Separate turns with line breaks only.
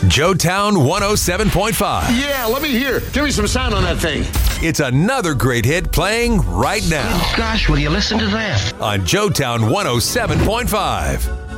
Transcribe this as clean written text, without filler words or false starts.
Joetown 107.5.
Yeah, let me hear. Give me some sound on that thing.
It's another great hit playing right now
Gosh, will you listen to that?
on Joetown 107.5.